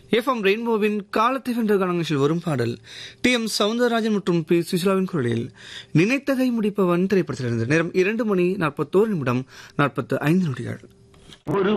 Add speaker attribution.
Speaker 1: FM ரெயின்போவின் காலத்தை வென்ற காலங்களில் வரும் பாடல் டி.எம். சவுந்தரராஜன் மற்றும் பி. சுசிலாவின் குரலில் நினைத்ததை முடிப்பவன் திரைப்படத்திலிருந்து. நேரம் 2:41 நிமிடம் 45 நொடிகள்.